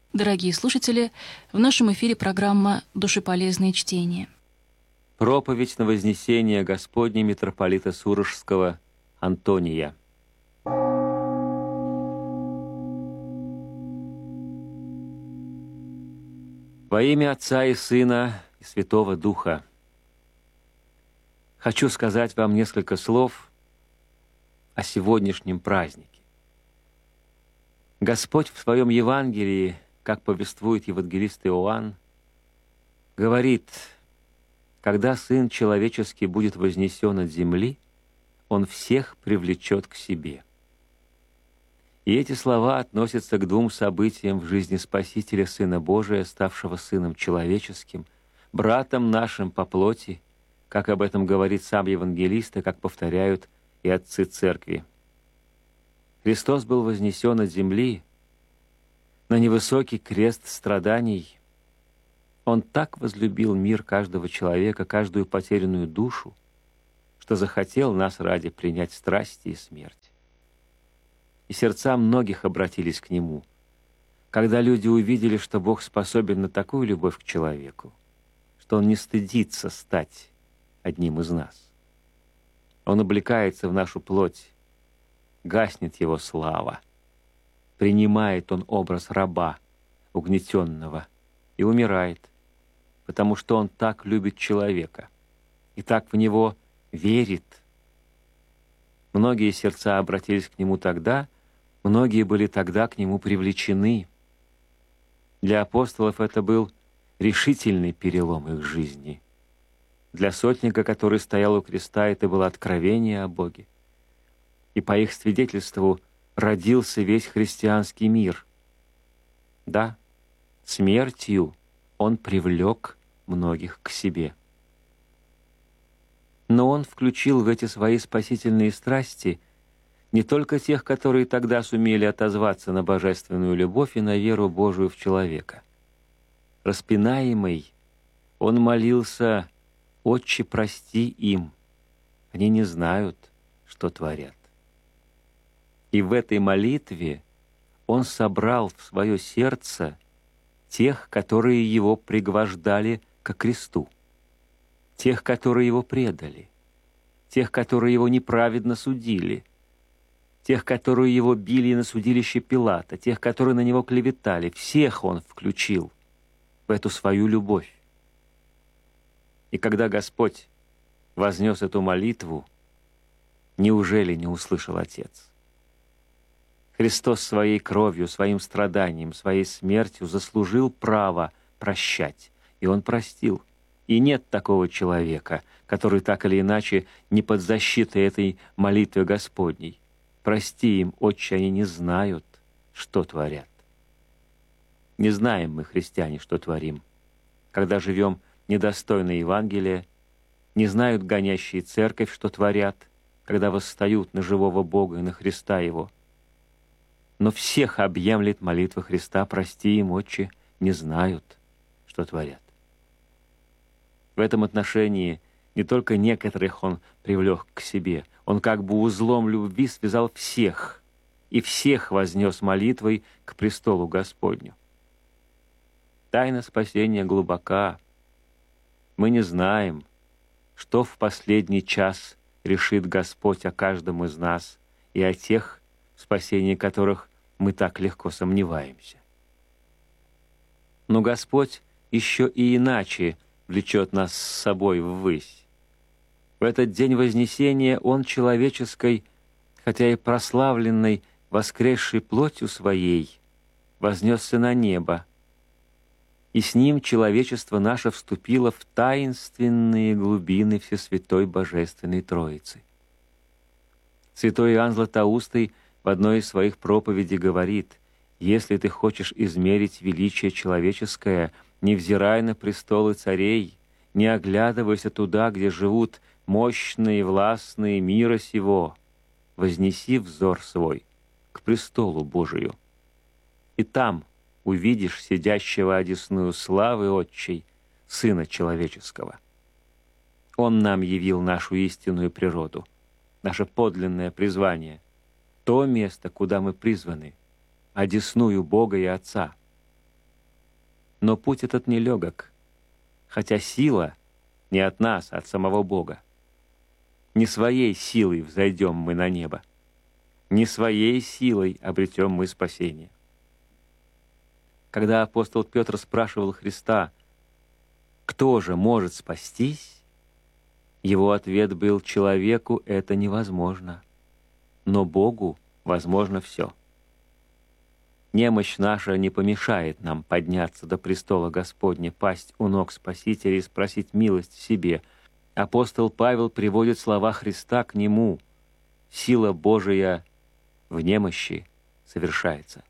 Дорогие слушатели, в нашем эфире программа «Душеполезные чтения». Проповедь на Вознесение Господне митрополита Сурожского Антония. Во имя Отца и Сына и Святого Духа хочу сказать вам несколько слов о сегодняшнем празднике. Господь в Своем Евангелии, как повествует евангелист Иоанн, говорит: когда Сын Человеческий будет вознесен от земли, Он всех привлечет к себе. И эти слова относятся к двум событиям в жизни Спасителя, Сына Божия, ставшего Сыном Человеческим, братом нашим по плоти, как об этом говорит сам евангелист и как повторяют и отцы Церкви. Христос был вознесен от земли на невысокий крест страданий. Он так возлюбил мир, каждого человека, каждую потерянную душу, что захотел нас ради принять страсти и смерть. И сердца многих обратились к Нему, когда люди увидели, что Бог способен на такую любовь к человеку, что Он не стыдится стать одним из нас. Он облекается в нашу плоть, гаснет Его слава, принимает Он образ раба, угнетенного, и умирает, потому что Он так любит человека и так в него верит. Многие сердца обратились к Нему тогда, многие были тогда к Нему привлечены. Для апостолов это был решительный перелом их жизни. Для сотника, который стоял у креста, это было откровение о Боге. И по их свидетельству родился весь христианский мир. Да, смертью Он привлек многих к себе. Но Он включил в эти свои спасительные страсти не только тех, которые тогда сумели отозваться на божественную любовь и на веру Божию в человека. Распинаемый, Он молился: «Отче, прости им, они не знают, что творят». И в этой молитве Он собрал в свое сердце тех, которые Его пригвождали ко кресту, тех, которые Его предали, тех, которые Его неправедно судили, тех, которые Его били на судилище Пилата, тех, которые на Него клеветали. Всех Он включил в эту свою любовь. И когда Господь вознес эту молитву, неужели не услышал Отец? Христос своей кровью, своим страданием, своей смертью заслужил право прощать, и Он простил. И нет такого человека, который так или иначе не под защитой этой молитвы Господней. Прости им, Отче, они не знают, что творят. Не знаем мы, христиане, что творим, когда живем недостойно Евангелия, не знают гонящие церковь, что творят, когда восстают на живого Бога и на Христа Его. Но всех объемлет молитва Христа: «Прости им, Отче, не знают, что творят». В этом отношении не только некоторых Он привлек к себе, Он как бы узлом любви связал всех, и всех вознес молитвой к престолу Господню. Тайна спасения глубока. Мы не знаем, что в последний час решит Господь о каждом из нас и о тех, в спасении которых мы так легко сомневаемся. Но Господь еще и иначе влечет нас с собой ввысь. В этот день Вознесения Он человеческой, хотя и прославленной, воскресшей плотью Своей, вознесся на небо, и с Ним человечество наше вступило в таинственные глубины Всесвятой Божественной Троицы. Святой Иоанн Златоустый в одной из своих проповедей говорит: «Если ты хочешь измерить величие человеческое, не взирай на престолы царей, не оглядывайся туда, где живут мощные, властные мира сего, вознеси взор свой к престолу Божию, и там увидишь сидящего одесную славы Отчей, Сына Человеческого». Он нам явил нашу истинную природу, наше подлинное призвание, то место, куда мы призваны, одесную Бога и Отца. Но путь этот нелегок, хотя сила не от нас, а от самого Бога. Не своей силой взойдем мы на небо, не своей силой обретем мы спасение. Когда апостол Петр спрашивал Христа, кто же может спастись, его ответ был: человеку это невозможно, но Богу возможно все. Немощь наша не помешает нам подняться до престола Господня, пасть у ног Спасителя и спросить милость в себе. Апостол Павел приводит слова Христа к нему: «Сила Божия в немощи совершается».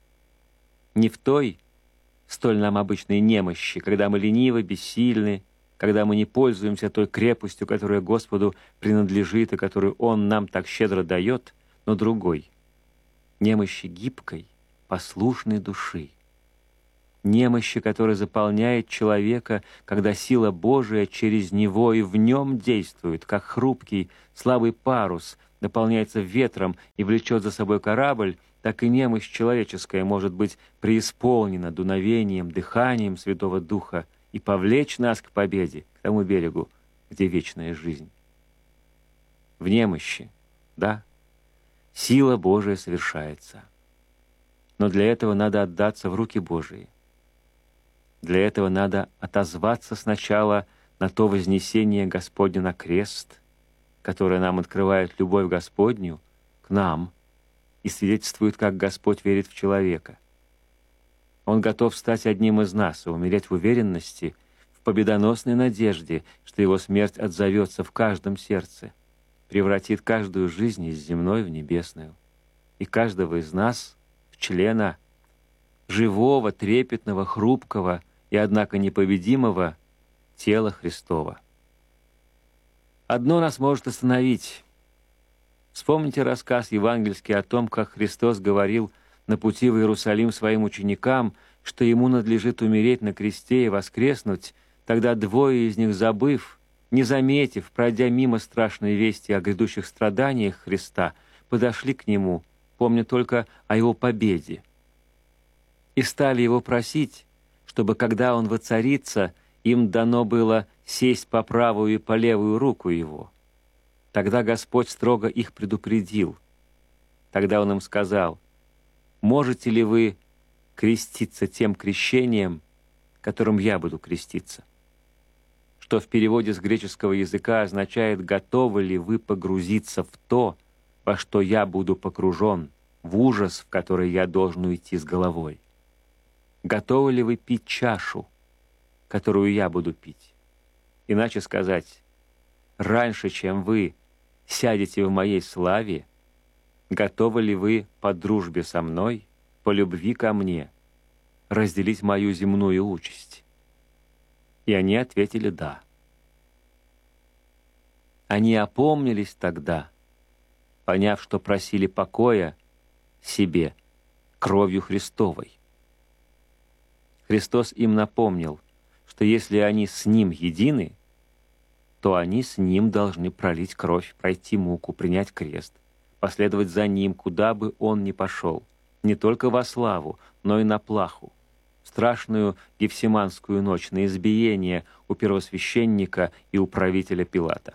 Не в той, столь нам обычной немощи, когда мы ленивы, бессильны, когда мы не пользуемся той крепостью, которая Господу принадлежит и которую Он нам так щедро дает, но другой, немощи гибкой, послушной души, немощи, которая заполняет человека, когда сила Божия через него и в нем действует, как хрупкий, слабый парус наполняется ветром и влечет за собой корабль, так и немощь человеческая может быть преисполнена дуновением, дыханием Святого Духа и повлечь нас к победе, к тому берегу, где вечная жизнь. В немощи, да, сила Божия совершается. Но для этого надо отдаться в руки Божии. Для этого надо отозваться сначала на то вознесение Господне на крест, которое нам открывает любовь Господню к нам и свидетельствует, как Господь верит в человека. Он готов стать одним из нас и умереть в уверенности, в победоносной надежде, что Его смерть отзовется в каждом сердце, превратит каждую жизнь из земной в небесную, и каждого из нас в члена живого, трепетного, хрупкого и, однако, непобедимого тела Христова. Одно нас может остановить. Вспомните рассказ евангельский о том, как Христос говорил на пути в Иерусалим своим ученикам, что Ему надлежит умереть на кресте и воскреснуть. Тогда двое из них, забыв, не заметив, пройдя мимо страшной вести о грядущих страданиях Христа, подошли к Нему, помня только о Его победе, и стали Его просить, чтобы, когда Он воцарится, им дано было сесть по правую и по левую руку Его. Тогда Господь строго их предупредил. Тогда Он им сказал: «Можете ли вы креститься тем крещением, которым я буду креститься?» Что в переводе с греческого языка означает: «Готовы ли вы погрузиться в то, во что я буду погружен, в ужас, в который я должен уйти с головой? Готовы ли вы пить чашу, которую я буду пить? Иначе сказать, раньше, чем вы сядете в моей славе, готовы ли вы по дружбе со мной, по любви ко мне, разделить мою земную участь?» И они ответили «да». Они опомнились тогда, поняв, что просили покоя себе кровью Христовой. Христос им напомнил, что если они с Ним едины, то они с Ним должны пролить кровь, пройти муку, принять крест, последовать за Ним, куда бы Он ни пошел, не только во славу, но и на плаху, в страшную Гефсиманскую ночь, на избиение у первосвященника и у правителя Пилата.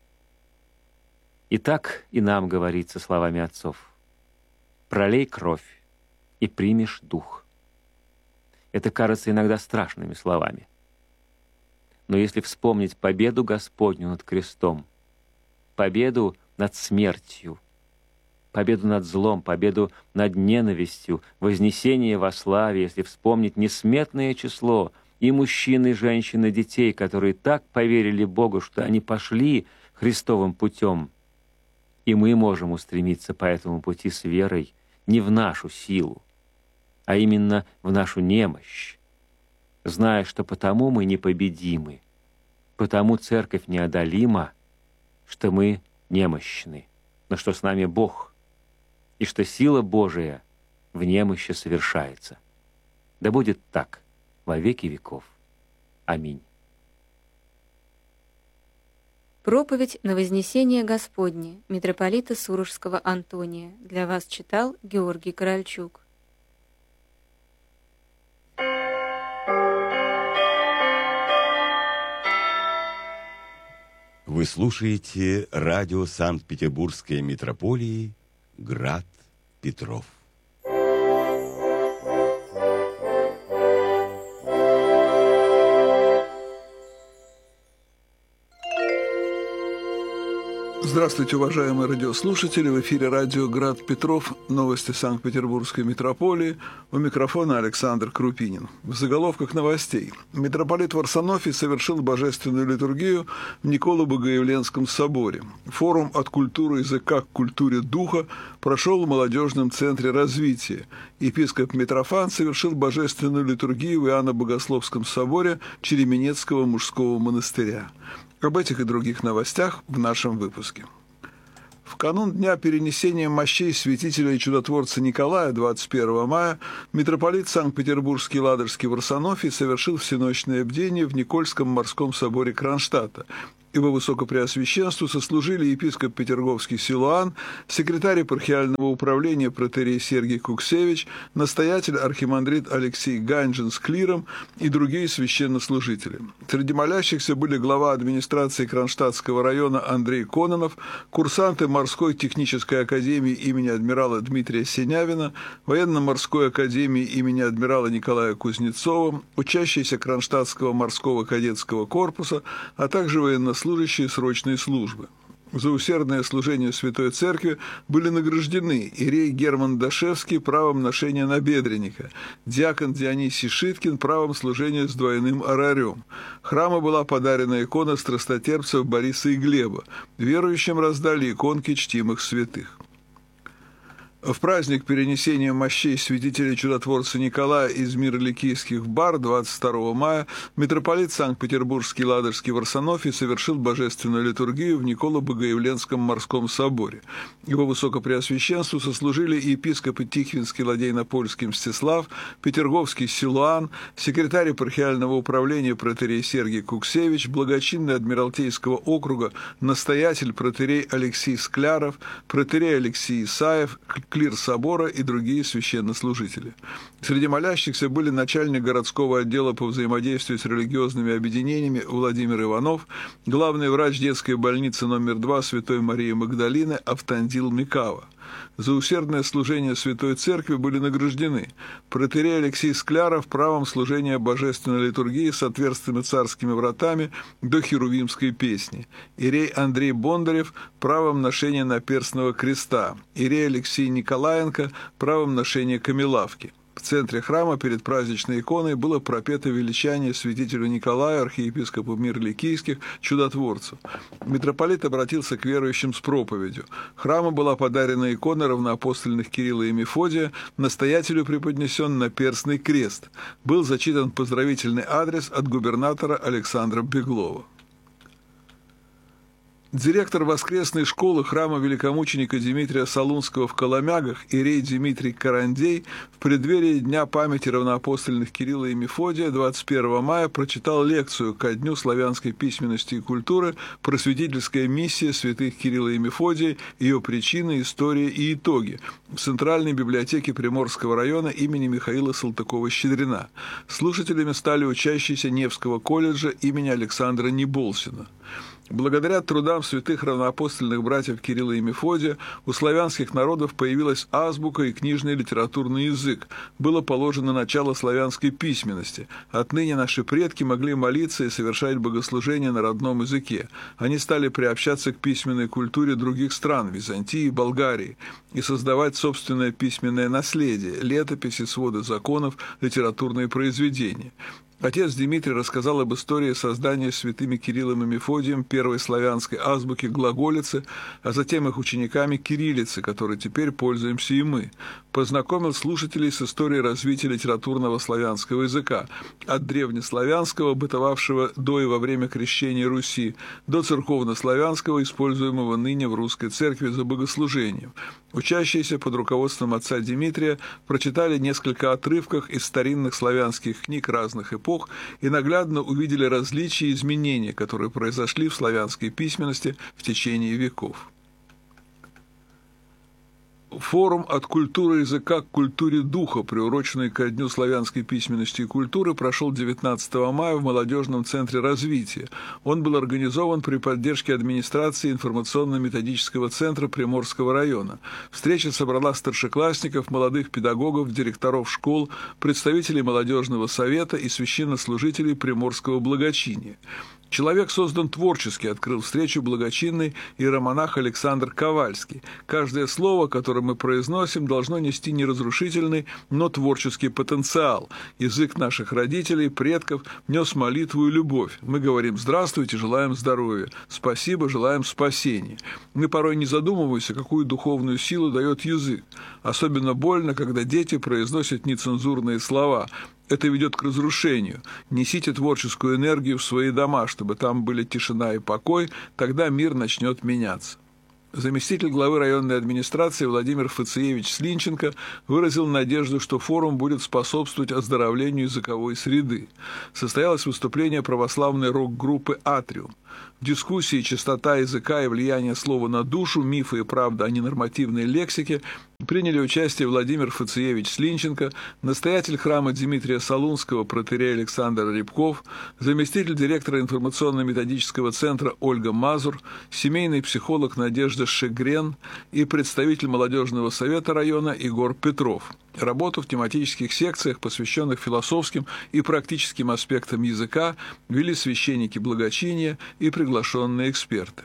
И так и нам говорится словами отцов: «Пролей кровь, и примешь дух». Это кажется иногда страшными словами. Но если вспомнить победу Господню над крестом, победу над смертью, победу над злом, победу над ненавистью, вознесение во славе, если вспомнить несметное число и мужчин, и женщин, и детей, которые так поверили Богу, что они пошли Христовым путем, и мы можем устремиться по этому пути с верой не в нашу силу, а именно в нашу немощь, зная, что потому мы непобедимы, потому Церковь неодолима, что мы немощны, но что с нами Бог, и что сила Божия в немощи совершается. Да будет так во веки веков. Аминь. Проповедь на Вознесение Господне митрополита Сурожского Антония для вас читал Георгий Корольчук. Вы слушаете радио Санкт-Петербургской митрополии «Град Петров». Здравствуйте, уважаемые радиослушатели! В эфире радио «Град Петров», новости Санкт-Петербургской митрополии. У микрофона Александр Крупинин. В заголовках новостей. Митрополит Варсонофий совершил божественную литургию в Николо-Богоявленском соборе. Форум «От культуры языка к культуре духа» прошел в молодежном центре развития. Епископ Митрофан совершил божественную литургию в Иоанно-Богословском соборе Череменецкого мужского монастыря. Об этих и других новостях в нашем выпуске. В канун Дня перенесения мощей святителя и чудотворца Николая, 21 мая, митрополит Санкт-Петербургский Ладожский Варсонофий совершил всеночное бдение в Никольском морском соборе Кронштадта. Его высокопреосвященству сослужили епископ Петерговский Силуан, секретарь епархиального управления протоиерей Сергий Куксевич, настоятель архимандрит Алексей Ганжин с клиром и другие священнослужители. Среди молящихся были глава администрации Кронштадтского района Андрей Кононов, курсанты морской технической академии имени адмирала Дмитрия Синявина, военно-морской академии имени адмирала Николая Кузнецова, учащиеся Кронштадтского морского кадетского корпуса, а также военнослужащие срочной службы. За усердное служение Святой Церкви были награждены иерей Герман Дашевский правом ношения набедренника, диакон Дионисий Шиткин правом служения с двойным орарем. Храму была подарена икона страстотерпцев Бориса и Глеба. Верующим раздали иконки чтимых святых. В праздник перенесения мощей святителя и чудотворца Николая из мира Ликийских в Бар 22 мая митрополит Санкт-Петербургский Ладожский Варсонофий совершил божественную литургию в Николо-Богоявленском морском соборе. Его высокопреосвященству сослужили епископы Тихвинский Ладейно-Польский Мстислав, Петерговский Силуан, секретарь епархиального управления протоиерей Сергий Куксевич, благочинный Адмиралтейского округа, настоятель протоиерей Алексей Скляров, протоиерей Алексей Исаев, клир собора и другие священнослужители. Среди молящихся были начальник городского отдела по взаимодействию с религиозными объединениями Владимир Иванов, главный врач детской больницы номер 2 Святой Марии Магдалины Автандил Микава. За усердное служение Святой Церкви были награждены протоиерей Алексей Скляров правом служения божественной литургии с отверстыми царскими вратами до Херувимской песни, иерей Андрей Бондарев правом ношения наперстного креста, иерей Алексей Николаенко правом ношения камелавки. В центре храма перед праздничной иконой было пропето величание святителю Николаю, архиепископу мира Ликийских, чудотворцу. Митрополит обратился к верующим с проповедью. Храму была подарена икона равноапостольных Кирилла и Мефодия, настоятелю преподнесен наперстный крест. Был зачитан поздравительный адрес от губернатора Александра Беглова. Директор воскресной школы храма великомученика Дмитрия Солунского в Коломягах, иерей Дмитрий Карандей, в преддверии Дня памяти равноапостольных Кирилла и Мефодия 21 мая прочитал лекцию ко Дню славянской письменности и культуры «Просветительская миссия святых Кирилла и Мефодия, ее причины, история и итоги» в Центральной библиотеке Приморского района имени Михаила Салтыкова-Щедрина. Слушателями стали учащиеся Невского колледжа имени Александра Неболсина. Благодаря трудам святых равноапостольных братьев Кирилла и Мефодия у славянских народов появилась азбука и книжный литературный язык. Было положено начало славянской письменности. Отныне наши предки могли молиться и совершать богослужения на родном языке. Они стали приобщаться к письменной культуре других стран, Византии и Болгарии, и создавать собственное письменное наследие, летописи, своды законов, литературные произведения. Отец Дмитрий рассказал об истории создания святыми Кириллом и Мефодием первой славянской азбуки глаголицы, а затем их учениками кириллицы, которой теперь пользуемся и мы. Познакомил слушателей с историей развития литературного славянского языка, от древнеславянского, бытовавшего до и во время крещения Руси, до церковнославянского, используемого ныне в русской церкви за богослужением. Учащиеся под руководством отца Дмитрия прочитали несколько отрывков из старинных славянских книг разных эпох и наглядно увидели различия и изменения, которые произошли в славянской письменности в течение веков. Форум «От культуры языка к культуре духа», приуроченный ко Дню славянской письменности и культуры, прошел 19 мая в Молодежном центре развития. Он был организован при поддержке администрации информационно-методического центра Приморского района. Встреча собрала старшеклассников, молодых педагогов, директоров школ, представителей молодежного совета и священнослужителей приморского благочиния. Человек создан творчески, открыл встречу благочинный иеромонах Александр Ковальский. Каждое слово, которое мы произносим, должно нести не разрушительный, но творческий потенциал. Язык наших родителей, предков нес молитву и любовь. Мы говорим «здравствуйте», желаем здоровья, «спасибо», желаем спасения. Мы порой не задумываемся, какую духовную силу дает язык. Особенно больно, когда дети произносят нецензурные слова. Это ведет к разрушению. Несите творческую энергию в свои дома, чтобы там были тишина и покой, тогда мир начнет меняться. Заместитель главы районной администрации Владимир Фациевич Слинченко выразил надежду, что форум будет способствовать оздоровлению языковой среды. Состоялось выступление православной рок-группы «Атриум». В дискуссии «Чистота языка и влияние слова на душу. Мифы и правда о ненормативной лексике» приняли участие Владимир Фациевич Слинченко, настоятель храма Дмитрия Солунского протоиерей Александр Рябков, заместитель директора информационно-методического центра Ольга Мазур, семейный психолог Надежда Шегрен и представитель молодежного совета района Егор Петров. Работу в тематических секциях, посвященных философским и практическим аспектам языка, вели священники благочиния и приглашенные эксперты.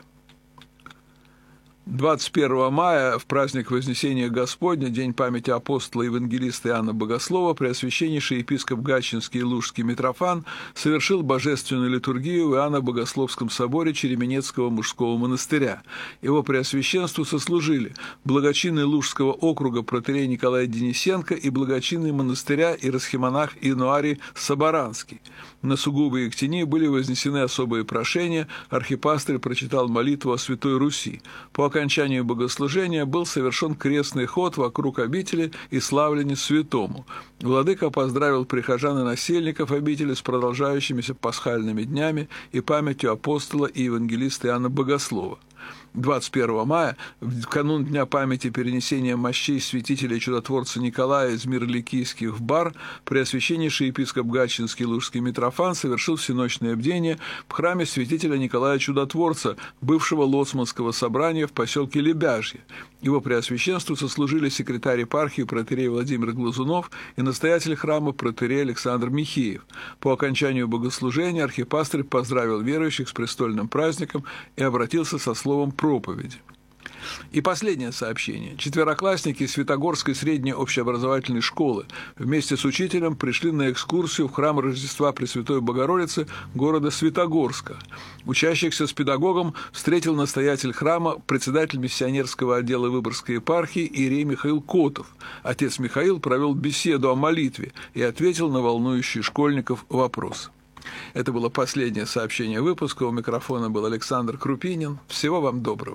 21 мая, в праздник Вознесения Господня, День памяти апостола и евангелиста Иоанна Богослова, преосвященнейший епископ Гатчинский и Лужский Митрофан совершил божественную литургию в Иоанно-Богословском соборе Череменецкого мужского монастыря. Его преосвященству сослужили благочинный Лужского округа протоиерей Николай Денисенко и благочинный монастыря иеросхимонах Иануарий Соборанский. На сугубые ектении были вознесены особые прошения, архипастырь прочитал молитву о Святой Руси. По окончанию богослужения был совершен крестный ход вокруг обители и славление святому. Владыка поздравил прихожан и насельников обители с продолжающимися пасхальными днями и памятью апостола и евангелиста Иоанна Богослова. 21 мая, в канун Дня памяти перенесения мощей святителя и чудотворца Николая из Мирликийских в Бар, преосвященнейший епископ Гатчинский и Лужский Митрофан совершил всеночное бдение в храме святителя Николая Чудотворца, бывшего лоцманского собрания в поселке Лебяжье. Его преосвященству сослужили секретарь епархии протоиерей Владимир Глазунов и настоятель храма протоиерей Александр Михеев. По окончанию богослужения архипастырь поздравил верующих с престольным праздником и обратился со словом проповеди. И последнее сообщение. Четвероклассники Святогорской средней общеобразовательной школы вместе с учителем пришли на экскурсию в храм Рождества Пресвятой Богородицы города Светогорска. Учащихся с педагогом встретил настоятель храма, председатель миссионерского отдела Выборгской епархии иерей Михаил Котов. Отец Михаил провел беседу о молитве и ответил на волнующие школьников вопросы. Это было последнее сообщение выпуска. У микрофона был Александр Крупинин. Всего вам доброго.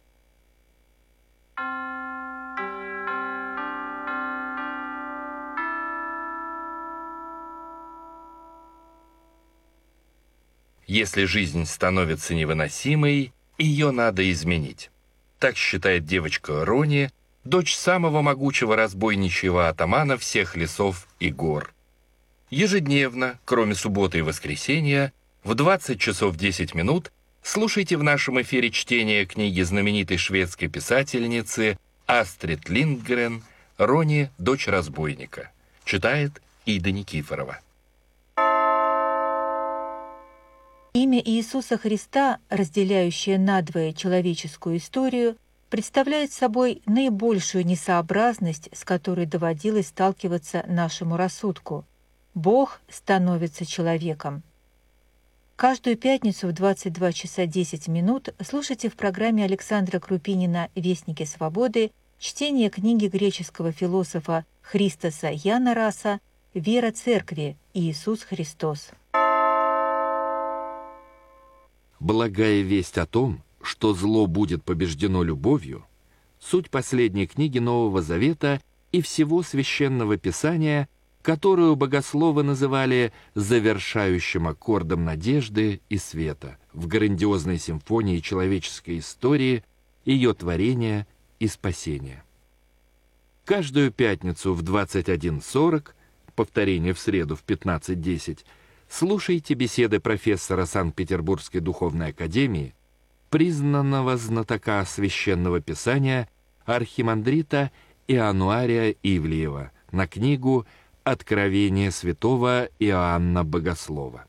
Если жизнь становится невыносимой, ее надо изменить. Так считает девочка Рони, дочь самого могучего разбойничьего атамана всех лесов и гор. Ежедневно, кроме субботы и воскресенья, в 20 часов 10 минут слушайте в нашем эфире чтение книги знаменитой шведской писательницы Астрид Линдгрен «Рони, дочь разбойника». Читает Ида Никифорова. Имя Иисуса Христа, разделяющее надвое человеческую историю, представляет собой наибольшую несообразность, с которой доводилось сталкиваться нашему рассудку. Бог становится человеком. Каждую пятницу в 22 часа 10 минут слушайте в программе Александра Крупинина «Вестники свободы» чтение книги греческого философа Христоса Янараса «Вера Церкви. Иисус Христос». Благая весть о том, что зло будет побеждено любовью, суть последней книги Нового Завета и всего Священного Писания, которую богословы называли завершающим аккордом надежды и света в грандиозной симфонии человеческой истории, ее творения и спасения. Каждую пятницу в 21:40, повторение в среду в 15:10, слушайте беседы профессора Санкт-Петербургской духовной академии, признанного знатока священного писания архимандрита Иоаннуария Ивлеева на книгу «Откровение святого Иоанна Богослова».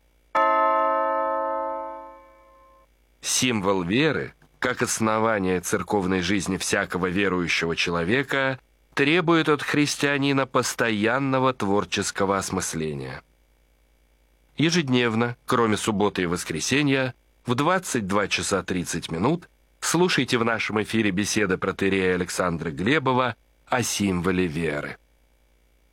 Символ веры, как основание церковной жизни всякого верующего человека, требует от христианина постоянного творческого осмысления. Ежедневно, кроме субботы и воскресенья, в 22 часа 30 минут слушайте в нашем эфире беседы протоиерея Александра Глебова о символе веры.